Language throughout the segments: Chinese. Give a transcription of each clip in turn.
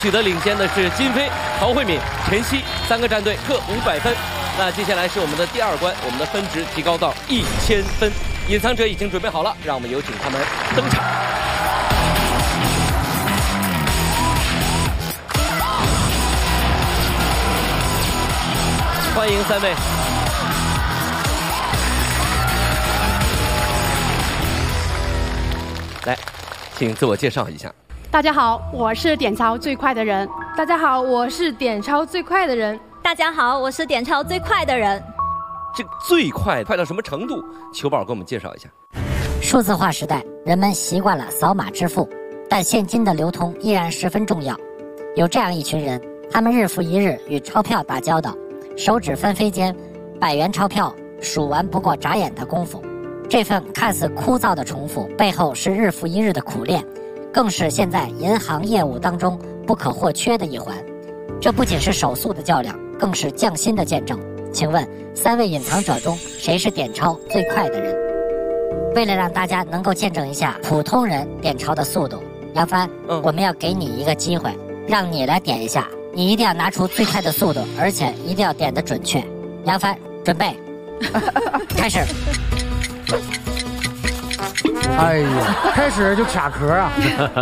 取得领先的是金飞、曹慧敏、陈曦3个战队各500分。那接下来是我们的第2关，我们的分值提高到1000分。隐藏者已经准备好了，让我们有请他们登场。欢迎3位。来，请自我介绍一下。 大家好，我是点钞最快的人。 大家好，我是点钞最快的人。 大家好，我是点钞最快的人。 这最快到什么程度？球宝给我们介绍一下。 数字化时代，人们习惯了扫码支付，但现金的流通依然十分重要。有这样一群人，他们日复一日与钞票打交道，手指纷飞间，100元钞票数完不过眨眼的功夫。这份看似枯燥的重复，背后是日复一日的苦练，更是现在银行业务当中不可或缺的一环。这不仅是手速的较量，更是匠心的见证。请问3位隐藏者中，谁是点钞最快的人？为了让大家能够见证一下普通人点钞的速度，杨帆，我们要给你一个机会，让你来点一下。你一定要拿出最快的速度，而且一定要点得准确。杨帆，准备，开始。 哎呀，开始就卡壳啊！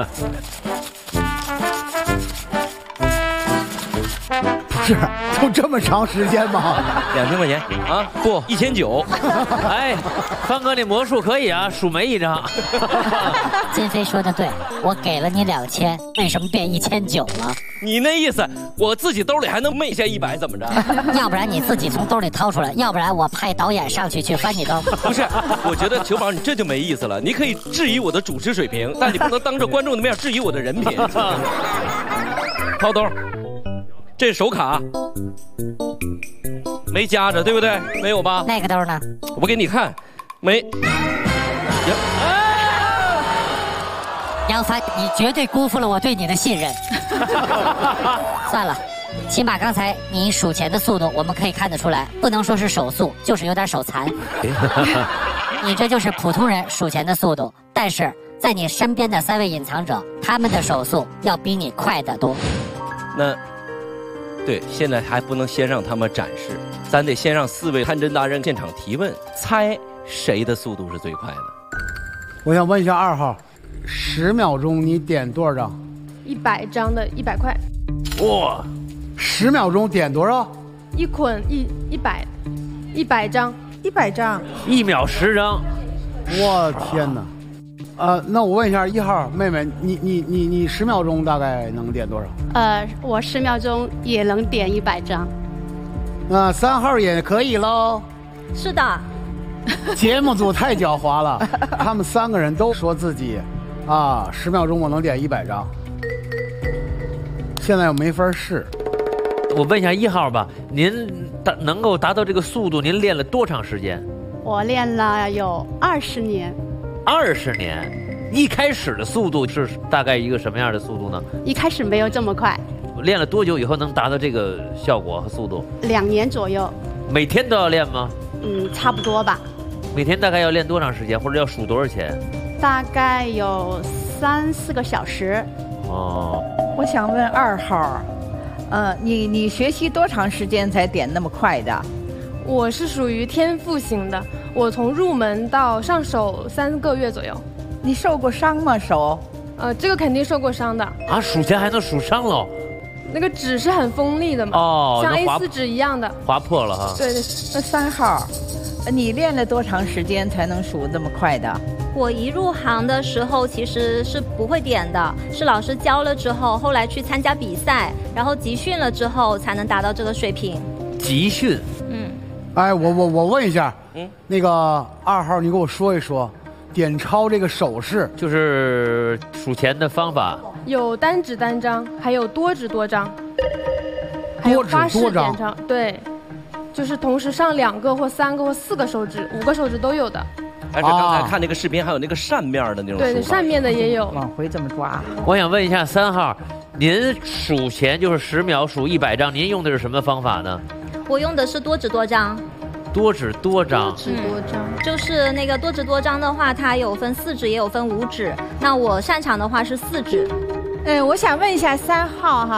不是，就这么长时间吗 ？2000块钱啊？不，1900。 哎，方哥，你魔术可以啊，数没一张。 金飞说的对，我给了你2000，为什么变1900了？ 你那意思，我自己兜里还能昧下100，怎么着？ 要不然你自己从兜里掏出来，要不然我派导演上去翻你兜。 不是，我觉得球宝你这就没意思了。你可以质疑我的主持水平，但你不能当着观众的面质疑我的人品。掏兜。这是手卡，没夹着，对不对？没有吧？ 那个兜呢？ 我给你看，没。 杨帆，你绝对辜负了我对你的信任。算了，起码刚才你数钱的速度，我们可以看得出来，不能说是手速，就是有点手残。你这就是普通人数钱的速度，但是在你身边的3位隐藏者，他们的手速要比你快得多。 那。对，现在还不能先让他们展示，咱得先让4位探针达人现场提问，猜谁的速度是最快的。 我想问一下2号，10秒钟你点多少张 ？100张的100块。 哇，10秒钟点多少 ？1捆100张 ，100张 ，1秒10张。 我天哪！那我问一下1号妹妹，你10秒钟大概能点多少？ 我10秒钟也能点100张。 那3号也可以喽。 是的。 节目组太狡猾了，他们3个人都说自己，10秒钟我能点100张。现在我没法试。 我问一下1号吧，您能够达到这个速度，您练了多长时间？ 我练了有20年。 20年，一开始的速度是大概一个什么样的速度呢？ 一开始没有这么快。 练了多久以后能达到这个效果和速度 ？2年左右。 每天都要练吗？ 差不多吧。 每天大概要练多长时间，或者要数多少钱？ 大概有3、4个小时。 哦，我想问2号，你学习多长时间才点那么快的？ 我是属于天赋型的，我从入门到上手3个月左右。 你受过伤吗？手？ 这个肯定受过伤的。 啊，数钱还能数伤喽？ 那个纸是很锋利的嘛，像 A4 纸一样的， 划破了哈。 对。 那3号，你练了多长时间才能数这么快的？ 我一入行的时候其实是不会点的，是老师教了之后，后来去参加比赛，然后集训了之后才能达到这个水平。 集训？ 哎，我问一下，那个2号，你给我说一说，点钞这个手势， 就是数钱的方法。 有单指单张，还有多指多张，还有花式点钞。对，就是同时上2个或3个或4个手指，5个手指都有的。 而且刚才看那个视频，还有那个扇面的那种。 对，扇面的也有。 往回这么抓。 我想问一下3号，您数钱就是10秒数100张，您用的是什么方法呢？ 我用的是多指多张。 多指多张， 就是那个多指多张的话，它有分4指也有分5指。那我擅长的话是4指。 我想问一下3号哈。